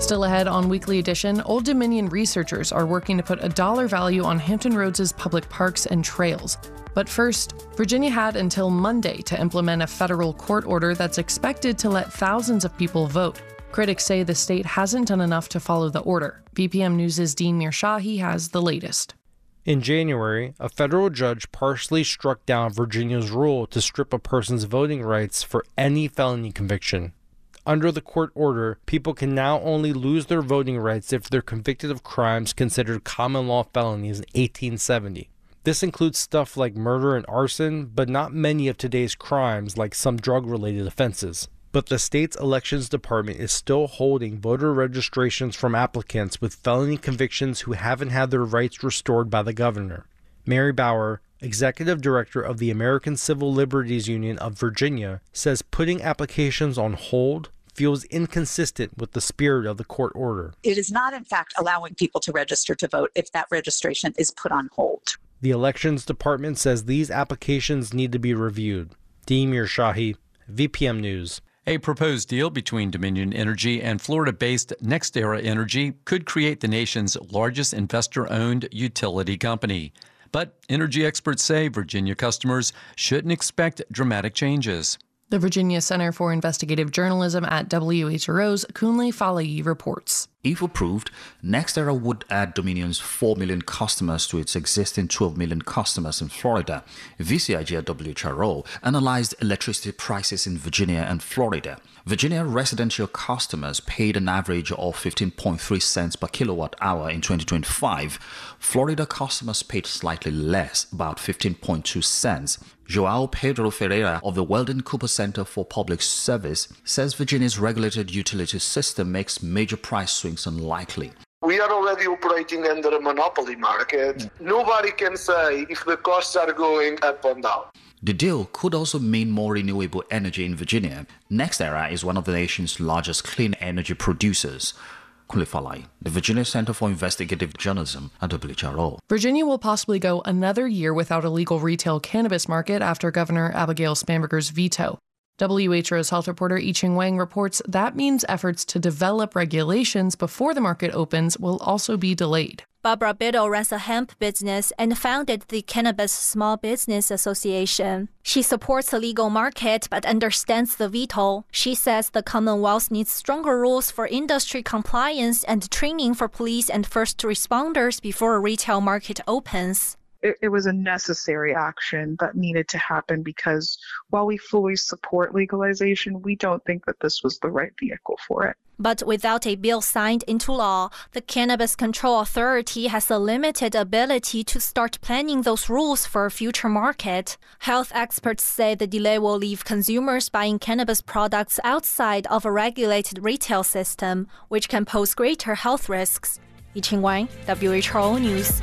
Still ahead on Weekly Edition, Old Dominion researchers are working to put a dollar value on Hampton Roads' public parks and trails. But first, Virginia had until Monday to implement a federal court order that's expected to let thousands of people vote. Critics say the state hasn't done enough to follow the order. VPM News' Dean Mirshahi has the latest. In January, a federal judge partially struck down Virginia's rule to strip a person's voting rights for any felony conviction. Under the court order, people can now only lose their voting rights if they're convicted of crimes considered common law felonies in 1870. This includes stuff like murder and arson, but not many of today's crimes like some drug-related offenses. But the state's elections department is still holding voter registrations from applicants with felony convictions who haven't had their rights restored by the governor. Mary Bauer, executive director of the American Civil Liberties Union of Virginia, says putting applications on hold feels inconsistent with the spirit of the court order. It is not, in fact, allowing people to register to vote if that registration is put on hold. The elections department says these applications need to be reviewed. Dean Mirshahi, VPM News. A proposed deal between Dominion Energy and Florida-based NextEra Energy could create the nation's largest investor-owned utility company. But energy experts say Virginia customers shouldn't expect dramatic changes. The Virginia Center for Investigative Journalism at WHRO's Kunle Falayi reports. If approved, NextEra would add Dominion's 4 million customers to its existing 12 million customers in Florida. VCIG at WHRO analyzed electricity prices in Virginia and Florida. Virginia residential customers paid an average of 15.3 cents per kilowatt hour in 2025. Florida customers paid slightly less, about 15.2 cents. Joao Pedro Ferreira of the Weldon Cooper Center for Public Service says Virginia's regulated utility system makes major price swings unlikely. We are already operating under a monopoly market. Nobody can say if the costs are going up or down. The deal could also mean more renewable energy in Virginia. NextEra is one of the nation's largest clean energy producers. Kunle Falayi, the Virginia Center for Investigative Journalism at WHRO. Virginia will possibly go another year without a legal retail cannabis market after Governor Abigail Spanberger's veto. WHRO's health reporter Yi-Ching Wang reports that means efforts to develop regulations before the market opens will also be delayed. Barbara Biddle runs a hemp business and founded the Cannabis Small Business Association. She supports the legal market but understands the veto. She says the Commonwealth needs stronger rules for industry compliance and training for police and first responders before a retail market opens. It was a necessary action that needed to happen because while we fully support legalization, we don't think that this was the right vehicle for it. But without a bill signed into law, the Cannabis Control Authority has a limited ability to start planning those rules for a future market. Health experts say the delay will leave consumers buying cannabis products outside of a regulated retail system, which can pose greater health risks. Yi-Ching Wang, WHRO News.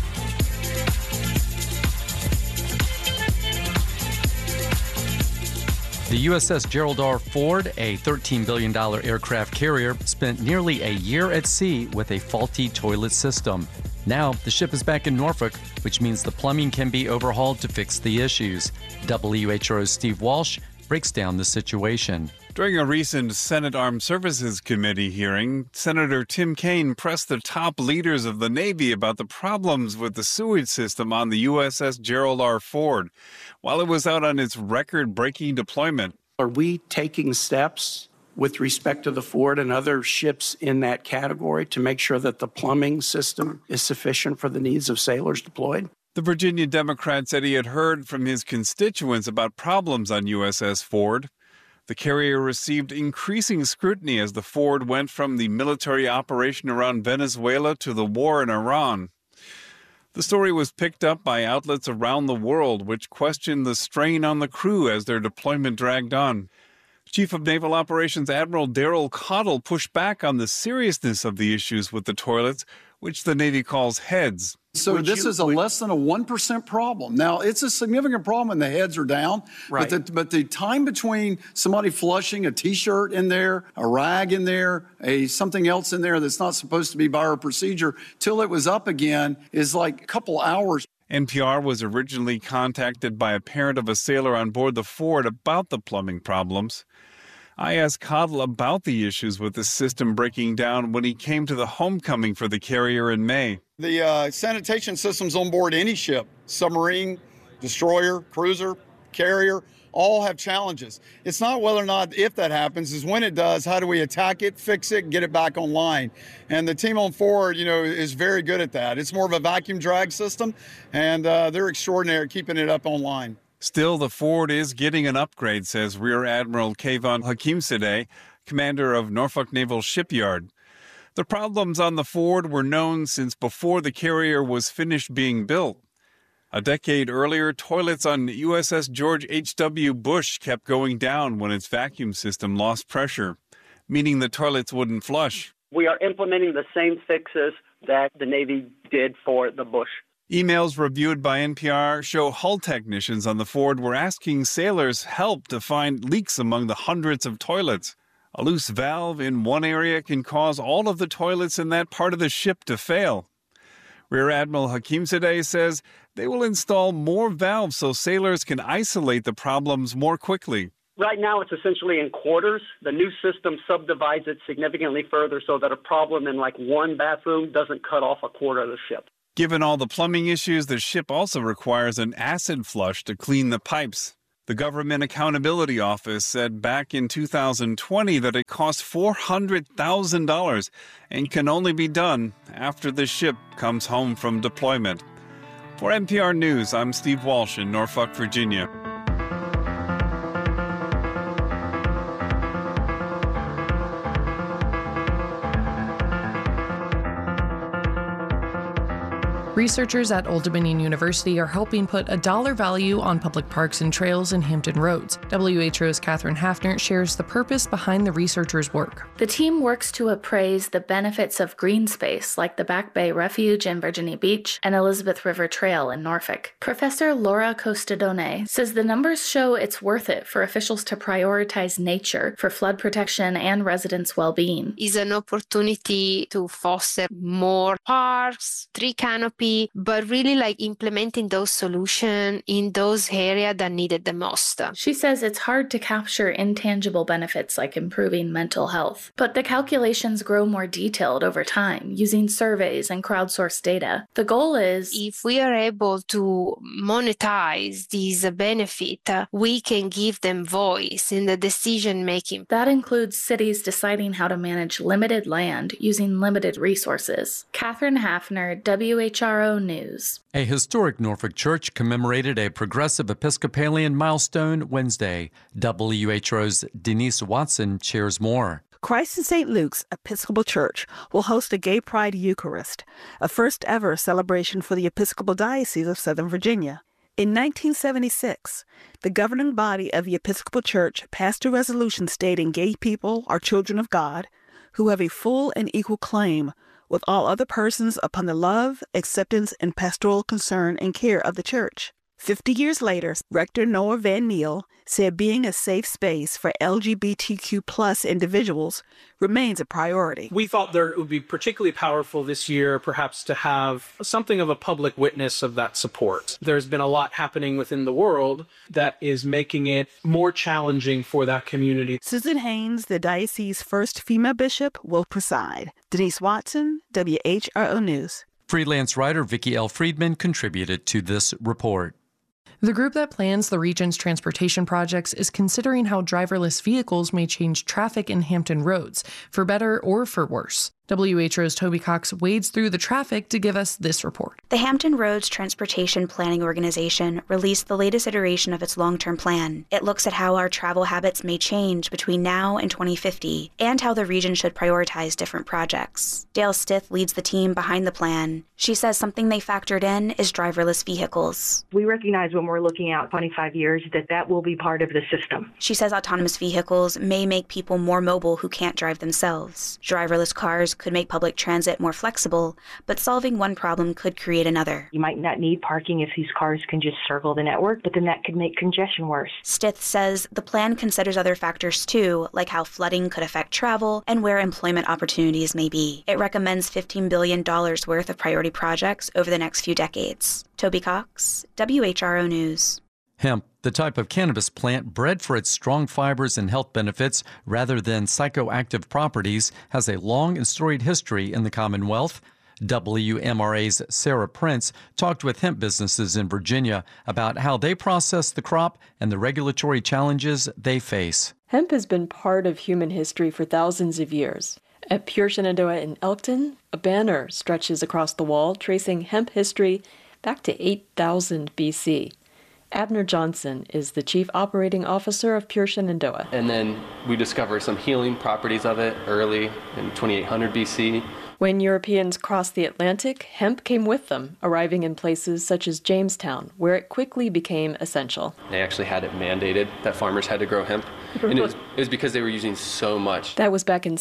The USS Gerald R. Ford, a $13 billion aircraft carrier, spent nearly a year at sea with a faulty toilet system. Now, the ship is back in Norfolk, which means the plumbing can be overhauled to fix the issues. WHRO's Steve Walsh breaks down the situation. During a recent Senate Armed Services Committee hearing, Senator Tim Kaine pressed the top leaders of the Navy about the problems with the sewage system on the USS Gerald R. Ford while it was out on its record-breaking deployment. Are we taking steps with respect to the Ford and other ships in that category to make sure that the plumbing system is sufficient for the needs of sailors deployed? The Virginia Democrat said he had heard from his constituents about problems on USS Ford. The carrier received increasing scrutiny as the Ford went from the military operation around Venezuela to the war in Iran. The story was picked up by outlets around the world, which questioned the strain on the crew as their deployment dragged on. Chief of Naval Operations Admiral Daryl Cottle pushed back on the seriousness of the issues with the toilets, which the Navy calls heads. So this is less than a 1% problem. Now, it's a significant problem when the heads are down, right. but the time between somebody flushing a T-shirt in there, a rag in there, something else in there that's not supposed to be by our procedure, till it was up again is like a couple hours. NPR was originally contacted by a parent of a sailor on board the Ford about the plumbing problems. I asked Cottle about the issues with the system breaking down when he came to the homecoming for the carrier in May. The sanitation systems on board any ship, submarine, destroyer, cruiser, carrier, all have challenges. It's not whether or not if that happens, is when it does, how do we attack it, fix it, get it back online. And the team on Ford, is very good at that. It's more of a vacuum drag system, and they're extraordinary at keeping it up online. Still, the Ford is getting an upgrade, says Rear Admiral Kayvon Hakimzadeh, commander of Norfolk Naval Shipyard. The problems on the Ford were known since before the carrier was finished being built. A decade earlier, toilets on USS George H.W. Bush kept going down when its vacuum system lost pressure, meaning the toilets wouldn't flush. We are implementing the same fixes that the Navy did for the Bush. Emails reviewed by NPR show hull technicians on the Ford were asking sailors help to find leaks among the hundreds of toilets. A loose valve in one area can cause all of the toilets in that part of the ship to fail. Rear Admiral Hakimzadeh says they will install more valves so sailors can isolate the problems more quickly. Right now, it's essentially in quarters. The new system subdivides it significantly further so that a problem in one bathroom doesn't cut off a quarter of the ship. Given all the plumbing issues, the ship also requires an acid flush to clean the pipes. The Government Accountability Office said back in 2020 that it cost $400,000 and can only be done after the ship comes home from deployment. For NPR News, I'm Steve Walsh in Norfolk, Virginia. Researchers at Old Dominion University are helping put a dollar value on public parks and trails in Hampton Roads. WHO's Katherine Hafner shares the purpose behind the researchers' work. The team works to appraise the benefits of green space like the Back Bay Refuge in Virginia Beach and Elizabeth River Trail in Norfolk. Professor Laura Costadone says the numbers show it's worth it for officials to prioritize nature for flood protection and residents' well-being. It's an opportunity to foster more parks, tree canopy, but really implementing those solutions in those areas that need it the most. She says it's hard to capture intangible benefits like improving mental health, but the calculations grow more detailed over time using surveys and crowdsourced data. The goal is, if we are able to monetize these benefits, we can give them voice in the decision making. That includes cities deciding how to manage limited land using limited resources. Katherine Hafner, WHRO News. A historic Norfolk church commemorated a progressive Episcopalian milestone Wednesday. WHRO's Denise Watson shares more. Christ in St. Luke's Episcopal Church will host a Gay Pride Eucharist, a first-ever celebration for the Episcopal Diocese of Southern Virginia. In 1976, the governing body of the Episcopal Church passed a resolution stating gay people are children of God who have a full and equal claim with all other persons upon the love, acceptance, and pastoral concern and care of the church. 50 years later, Rector Noah Van Neal said being a safe space for LGBTQ+ individuals remains a priority. We thought it would be particularly powerful this year, perhaps, to have something of a public witness of that support. There's been a lot happening within the world that is making it more challenging for that community. Susan Haynes, the diocese's first female bishop, will preside. Denise Watson, WHRO News. Freelance writer Vicki L. Friedman contributed to this report. The group that plans the region's transportation projects is considering how driverless vehicles may change traffic in Hampton Roads, for better or for worse. WHO's Toby Cox wades through the traffic to give us this report. The Hampton Roads Transportation Planning Organization released the latest iteration of its long-term plan. It looks at how our travel habits may change between now and 2050, and how the region should prioritize different projects. Dale Stith leads the team behind the plan. She says something they factored in is driverless vehicles. We recognize when we're looking out 25 years that will be part of the system. She says autonomous vehicles may make people more mobile who can't drive themselves. Driverless cars could make public transit more flexible, but solving one problem could create another. You might not need parking if these cars can just circle the network, but then that could make congestion worse. Stith says the plan considers other factors too, like how flooding could affect travel and where employment opportunities may be. It recommends $15 billion worth of priority projects over the next few decades. Toby Cox, WHRO News. Hemp The type of cannabis plant bred for its strong fibers and health benefits rather than psychoactive properties has a long and storied history in the Commonwealth. WMRA's Sarah Prince talked with hemp businesses in Virginia about how they process the crop and the regulatory challenges they face. Hemp has been part of human history for thousands of years. At Pure Shenandoah in Elkton, a banner stretches across the wall tracing hemp history back to 8000 BC. Abner Johnson is the Chief Operating Officer of Pure Shenandoah. And then we discovered some healing properties of it early in 2800 BC. When Europeans crossed the Atlantic, hemp came with them, arriving in places such as Jamestown, where it quickly became essential. They actually had it mandated that farmers had to grow hemp, and it was because they were using so much. That was back in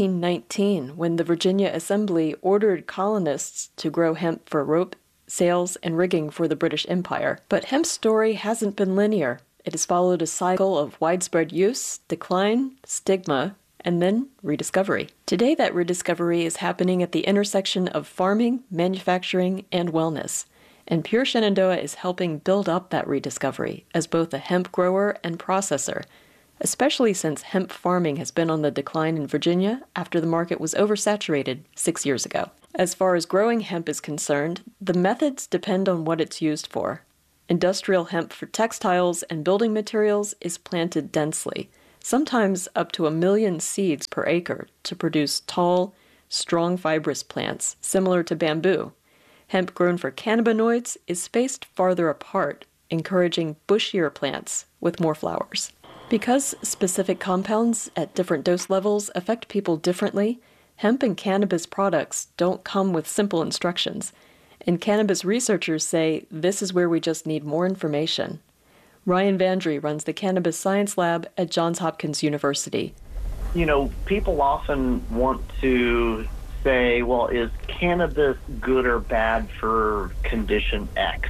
1619, when the Virginia Assembly ordered colonists to grow hemp for rope, sails, and rigging for the British Empire. But hemp's story hasn't been linear. It has followed a cycle of widespread use, decline, stigma, and then rediscovery. Today, that rediscovery is happening at the intersection of farming, manufacturing, and wellness. And Pure Shenandoah is helping build up that rediscovery as both a hemp grower and processor, especially since hemp farming has been on the decline in Virginia after the market was oversaturated 6 years ago. As far as growing hemp is concerned, the methods depend on what it's used for. Industrial hemp for textiles and building materials is planted densely, sometimes up to 1 million seeds per acre to produce tall, strong fibrous plants similar to bamboo. Hemp grown for cannabinoids is spaced farther apart, encouraging bushier plants with more flowers. Because specific compounds at different dose levels affect people differently, hemp and cannabis products don't come with simple instructions, and cannabis researchers say this is where we just need more information. Ryan Vandry runs the Cannabis Science Lab at Johns Hopkins University. You know, people often want to say, well, is cannabis good or bad for condition X?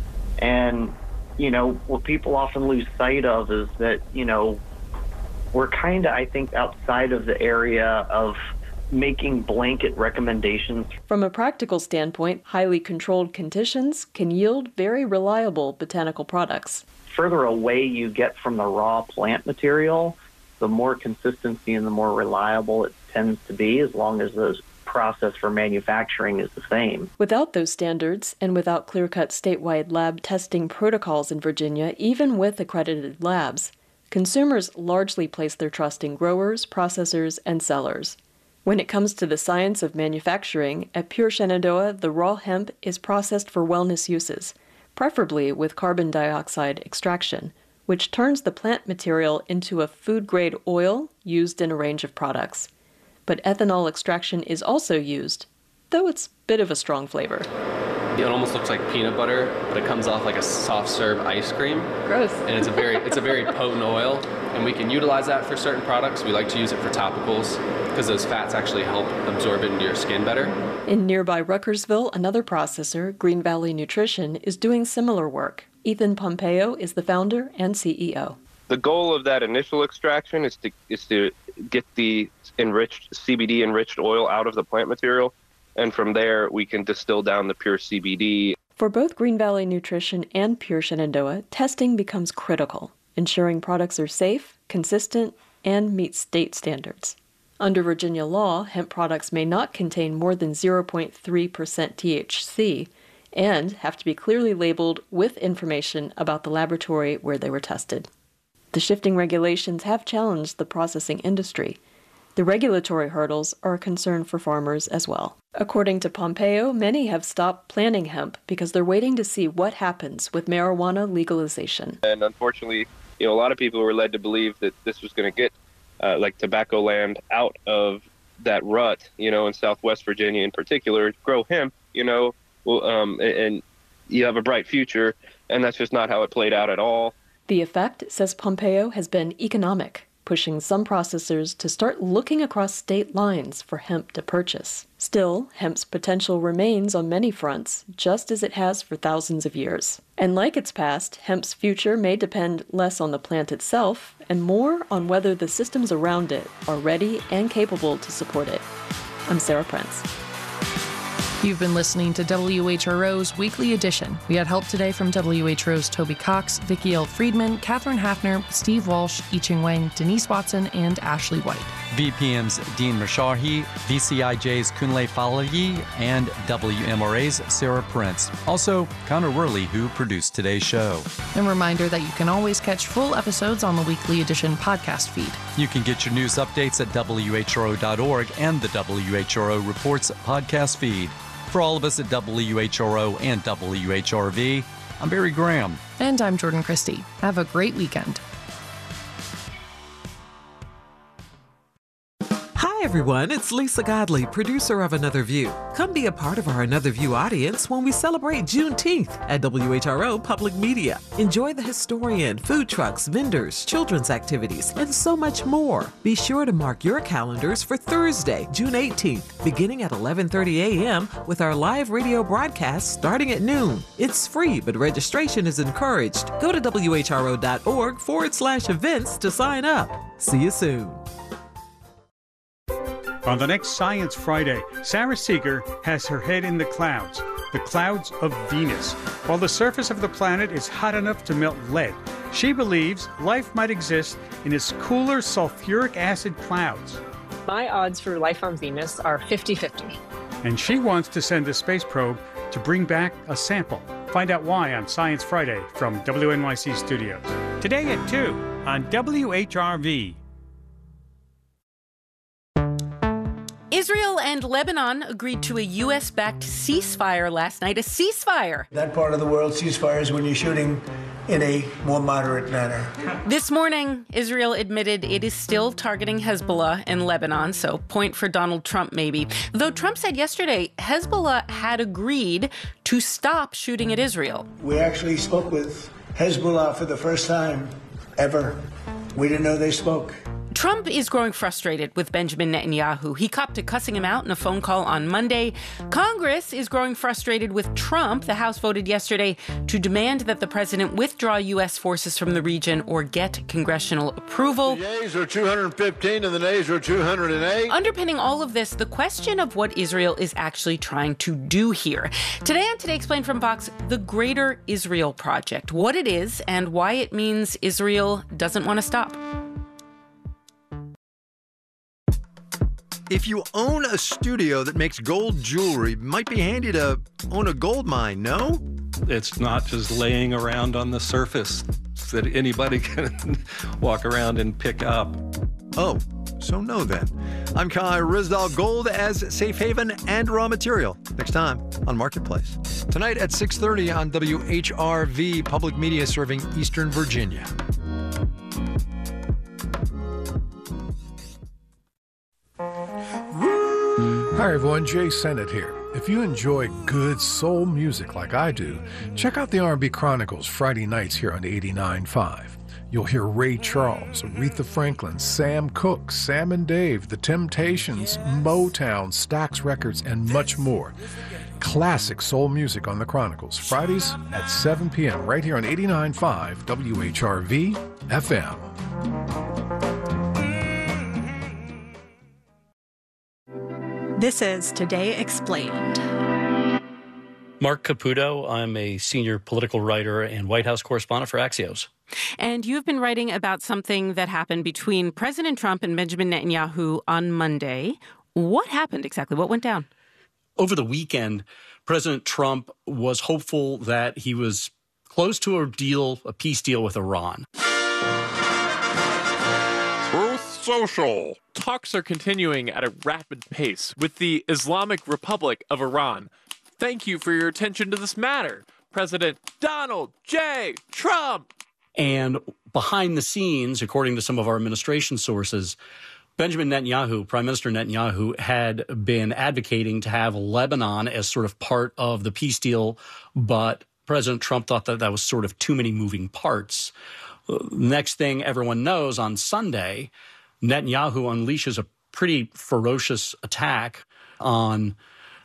And, you know, what people often lose sight of is that, you know, we're kind of, I think, outside of the area of making blanket recommendations. From a practical standpoint, highly controlled conditions can yield very reliable botanical products. Further away you get from the raw plant material, the more consistency and the more reliable it tends to be, as long as the process for manufacturing is the same. Without those standards, and without clear-cut statewide lab testing protocols in Virginia, even with accredited labs, consumers largely place their trust in growers, processors, and sellers. When it comes to the science of manufacturing, at Pure Shenandoah, the raw hemp is processed for wellness uses, preferably with carbon dioxide extraction, which turns the plant material into a food-grade oil used in a range of products. But ethanol extraction is also used, though it's a bit of a strong flavor. It almost looks like peanut butter, but it comes off like a soft serve ice cream. Gross. And it's a very potent oil, and we can utilize that for certain products. We like to use it for topicals because those fats actually help absorb it into your skin better. In nearby Ruckersville, another processor, Green Valley Nutrition, is doing similar work. Ethan Pompeo is the founder and CEO. The goal of that initial extraction is to get the CBD-enriched oil out of the plant material, and from there we can distill down the pure CBD. For both Green Valley Nutrition and Pure Shenandoah, testing becomes critical, ensuring products are safe, consistent, and meet state standards. Under Virginia law, hemp products may not contain more than 0.3% THC and have to be clearly labeled with information about the laboratory where they were tested. The shifting regulations have challenged the processing industry. The regulatory hurdles are a concern for farmers as well. According to Pompeo, many have stopped planting hemp because they're waiting to see what happens with marijuana legalization. And unfortunately, a lot of people were led to believe that this was going to get like tobacco land out of that rut, in Southwest Virginia in particular, grow hemp, and you have a bright future. And that's just not how it played out at all. The effect, says Pompeo, has been economic, pushing some processors to start looking across state lines for hemp to purchase. Still, hemp's potential remains on many fronts, just as it has for thousands of years. And like its past, hemp's future may depend less on the plant itself and more on whether the systems around it are ready and capable to support it. I'm Sarah Prince. You've been listening to WHRO's Weekly Edition. We had help today from WHRO's Toby Cox, Vicki L. Friedman, Catherine Hafner, Steve Walsh, Yi-Ching Wang, Denise Watson, and Ashley White. VPM's Dean Mershahi, VCIJ's Kunle Falayi, and WMRA's Sarah Prince. Also, Connor Worley, who produced today's show. And a reminder that you can always catch full episodes on the Weekly Edition podcast feed. You can get your news updates at WHRO.org and the WHRO Reports podcast feed. For all of us at WHRO and WHRV, I'm Barry Graham. And I'm Jordan Christie. Have a great weekend. Hi, everyone. It's Lisa Godley, producer of Another View. Come be a part of our Another View audience when we celebrate Juneteenth at WHRO Public Media. Enjoy the historian, food trucks, vendors, children's activities, and so much more. Be sure to mark your calendars for Thursday, June 18th, beginning at 11:30 a.m. with our live radio broadcast starting at noon. It's free, but registration is encouraged. Go to WHRO.org/events to sign up. See you soon. On the next Science Friday, Sarah Seeger has her head in the clouds of Venus. While the surface of the planet is hot enough to melt lead, she believes life might exist in its cooler sulfuric acid clouds. My odds for life on Venus are 50-50. And she wants to send a space probe to bring back a sample. Find out why on Science Friday from WNYC Studios. Today at 2 on WHRV. Israel and Lebanon agreed to a U.S.-backed ceasefire last night. A ceasefire! That part of the world, ceasefire is when you're shooting in a more moderate manner. This morning, Israel admitted it is still targeting Hezbollah in Lebanon, so point for Donald Trump maybe. Though Trump said yesterday Hezbollah had agreed to stop shooting at Israel. We actually spoke with Hezbollah for the first time ever. We didn't know they spoke. Trump is growing frustrated with Benjamin Netanyahu. He copped to cussing him out in a phone call on Monday. Congress is growing frustrated with Trump. The House voted yesterday to demand that the president withdraw U.S. forces from the region or get congressional approval. The yeas are 215 and the nays are 208. Underpinning all of this, the question of what Israel is actually trying to do here. Today on Today Explained from Vox, the Greater Israel Project, what it is and why it means Israel doesn't want to stop. If you own a studio that makes gold jewelry, it might be handy to own a gold mine, no? It's not just laying around on the surface that anybody can walk around and pick up. Oh, so no then. I'm Kai Rizdal. Gold as safe haven and raw material. Next time on Marketplace. Tonight at 6:30 on WHRV, public media serving Eastern Virginia. Hi everyone, Jay Sennett here. If you enjoy good soul music like I do, check out the R&B Chronicles Friday nights here on 89.5. You'll hear Ray Charles, Aretha Franklin, Sam Cooke, Sam and Dave, The Temptations, Motown, Stax Records, and much more. Classic soul music on the Chronicles, Fridays at 7 p.m. right here on 89.5 WHRV FM. This is Today Explained. Mark Caputo. I'm a senior political writer and White House correspondent for Axios. And you've been writing about something that happened between President Trump and Benjamin Netanyahu on Monday. What happened exactly? What went down? Over the weekend, President Trump was hopeful that he was close to a peace deal with Iran. Truth Social. Talks are continuing at a rapid pace with the Islamic Republic of Iran. Thank you for your attention to this matter, President Donald J. Trump. And behind the scenes, according to some of our administration sources, Benjamin Netanyahu, Prime Minister Netanyahu, had been advocating to have Lebanon as sort of part of the peace deal, but President Trump thought that that was sort of too many moving parts. Next thing everyone knows, on Sunday, Netanyahu unleashes a pretty ferocious attack on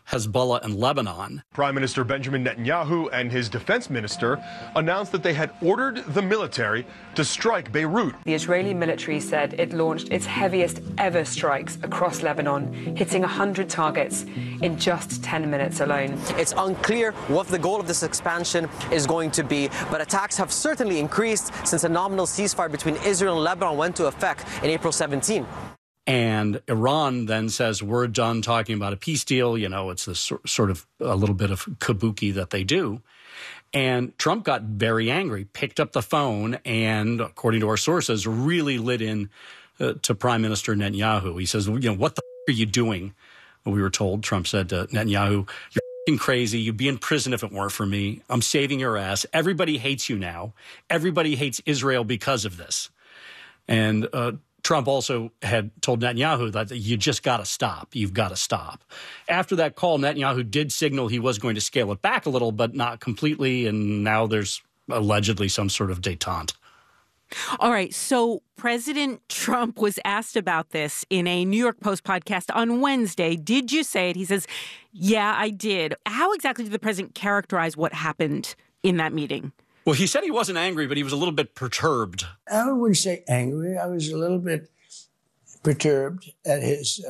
Hezbollah and Lebanon. Prime Minister Benjamin Netanyahu and his defense minister announced that they had ordered the military to strike Beirut. The Israeli military said it launched its heaviest ever strikes across Lebanon, hitting 100 targets in just 10 minutes alone. It's unclear what the goal of this expansion is going to be, but attacks have certainly increased since a nominal ceasefire between Israel and Lebanon went into effect in April 17. And Iran then says, we're done talking about a peace deal. You know, it's this sort of a little bit of kabuki that they do. And Trump got very angry, picked up the phone, and according to our sources, really lit in to Prime Minister Netanyahu. He says, you know, what the are you doing? We were told, Trump said to Netanyahu, you're crazy. You'd be in prison if it weren't for me. I'm saving your ass. Everybody hates you now. Everybody hates Israel because of this. And Trump also had told Netanyahu that you just got to stop. You've got to stop. After that call, Netanyahu did signal he was going to scale it back a little, but not completely. And now there's allegedly some sort of détente. All right. So President Trump was asked about this in a New York Post podcast on Wednesday. Did you say it? He says, yeah, I did. How exactly did the president characterize what happened in that meeting? Well, he said he wasn't angry, but he was a little bit perturbed. I wouldn't say angry. I was a little bit perturbed at his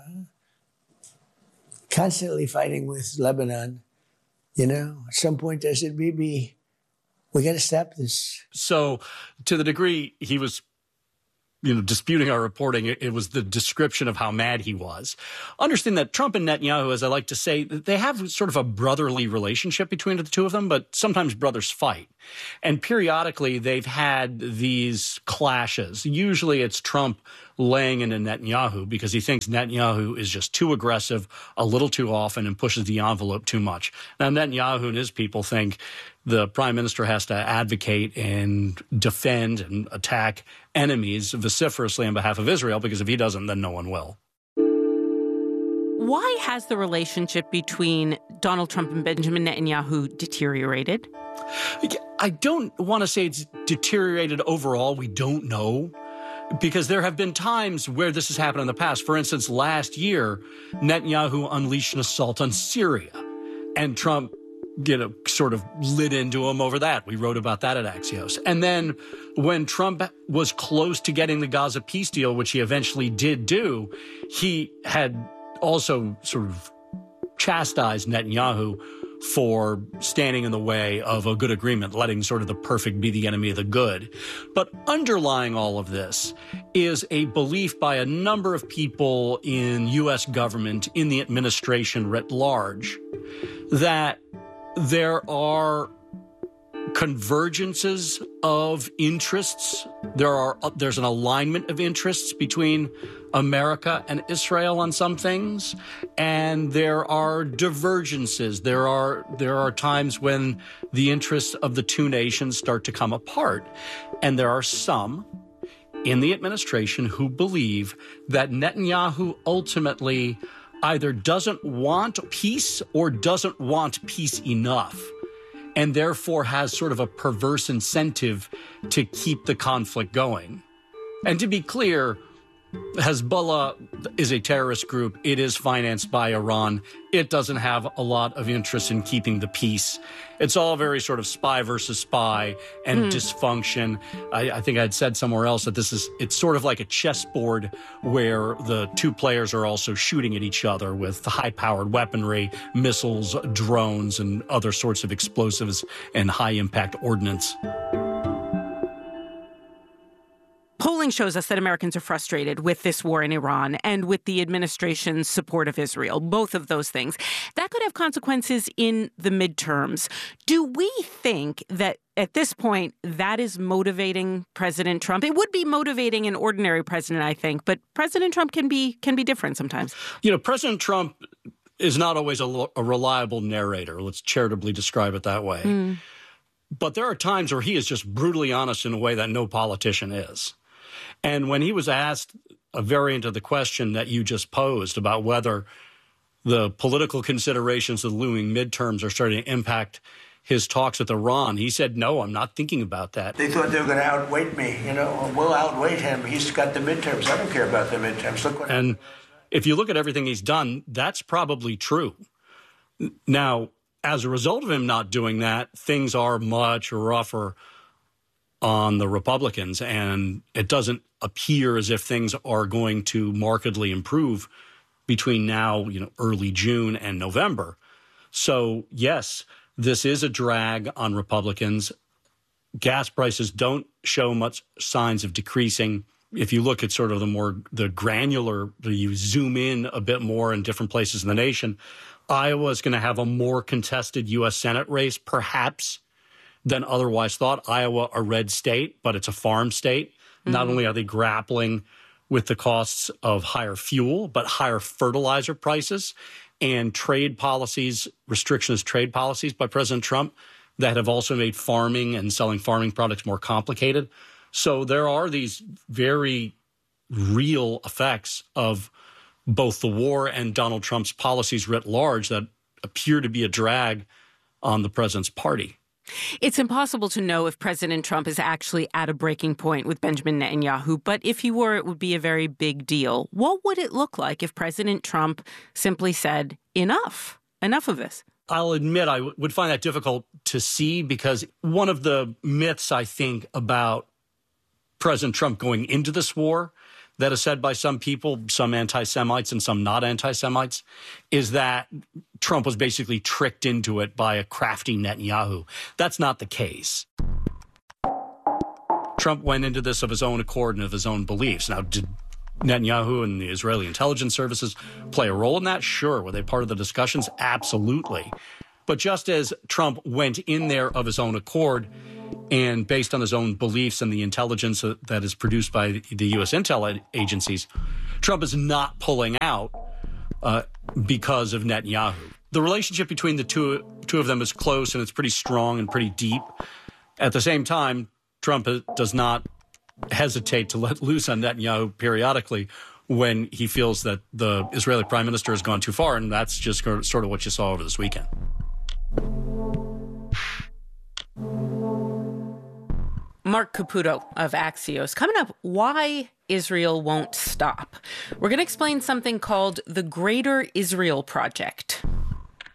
constantly fighting with Lebanon. You know, at some point I said, Bibi, we got to stop this. So to the degree he was, you know, disputing our reporting, it was the description of how mad he was. Understand that Trump and Netanyahu, as I like to say, they have sort of a brotherly relationship between the two of them, but sometimes brothers fight. And periodically they've had these clashes. Usually it's Trump laying into Netanyahu because he thinks Netanyahu is just too aggressive a little too often and pushes the envelope too much. Now, Netanyahu and his people think the prime minister has to advocate and defend and attack enemies vociferously on behalf of Israel, because if he doesn't, then no one will. Why has the relationship between Donald Trump and Benjamin Netanyahu deteriorated? I don't want to say it's deteriorated overall. We don't know, because there have been times where this has happened in the past. For instance, last year, Netanyahu unleashed an assault on Syria, and Trump, you know, sort of lit into him over that. We wrote about that at Axios. And then when Trump was close to getting the Gaza peace deal, which he eventually did do, he had also sort of chastised Netanyahu for standing in the way of a good agreement, letting sort of the perfect be the enemy of the good. But underlying all of this is a belief by a number of people in U.S. government, in the administration writ large, that there are convergences of interests. There's an alignment of interests between America and Israel on some things, and there are divergences. There are times when the interests of the two nations start to come apart, and there are some in the administration who believe that Netanyahu ultimately either doesn't want peace or doesn't want peace enough, and therefore has sort of a perverse incentive to keep the conflict going. And to be clear, Hezbollah is a terrorist group. It is financed by Iran. It doesn't have a lot of interest in keeping the peace. It's all very sort of spy versus spy and dysfunction. I think I'd said somewhere else that it's sort of like a chessboard where the two players are also shooting at each other with high-powered weaponry, missiles, drones, and other sorts of explosives and high-impact ordnance. Polling shows us that Americans are frustrated with this war in Iran and with the administration's support of Israel, both of those things. That could have consequences in the midterms. Do we think that at this point that is motivating President Trump? It would be motivating an ordinary president, I think, but President Trump can be different sometimes. You know, President Trump is not always a reliable narrator. Let's charitably describe it that way. But there are times where he is just brutally honest in a way that no politician is. And when he was asked a variant of the question that you just posed about whether the political considerations of the looming midterms are starting to impact his talks with Iran, he said, no, I'm not thinking about that. They thought they were going to outweight me. You know, we'll outweight him. He's got the midterms. I don't care about the midterms. And if you look at everything he's done, that's probably true. Now, as a result of him not doing that, things are much rougher on the Republicans, and it doesn't appear as if things are going to markedly improve between now, early June and November. So, yes, this is a drag on Republicans. Gas prices don't show much signs of decreasing. If you look at sort of the granular, you zoom in a bit more in different places in the nation, Iowa is going to have a more contested U.S. Senate race, perhaps, than otherwise thought. Iowa, a red state, but it's a farm state. Mm-hmm. Not only are they grappling with the costs of higher fuel, but higher fertilizer prices and trade policies, restrictionist trade policies by President Trump that have also made farming and selling farming products more complicated. So there are these very real effects of both the war and Donald Trump's policies writ large that appear to be a drag on the president's party. It's impossible to know if President Trump is actually at a breaking point with Benjamin Netanyahu, but if he were, it would be a very big deal. What would it look like if President Trump simply said, enough of this? I'll admit I would find that difficult to see, because one of the myths, I think, about President Trump going into this war that is said by some people, some anti-Semites and some not anti-Semites, is that Trump was basically tricked into it by a crafty Netanyahu. That's not the case. Trump went into this of his own accord and of his own beliefs. Now, did Netanyahu and the Israeli intelligence services play a role in that? Sure. Were they part of the discussions? Absolutely. But just as Trump went in there of his own accord and based on his own beliefs and the intelligence that is produced by the U.S. intel agencies, Trump is not pulling out because of Netanyahu. The relationship between the two of them is close, and it's pretty strong and pretty deep. At the same time, Trump does not hesitate to let loose on Netanyahu periodically when he feels that the Israeli prime minister has gone too far, and that's just sort of what you saw over this weekend. Mark Caputo of Axios. Coming up, why Israel won't stop. We're going to explain something called the Greater Israel Project.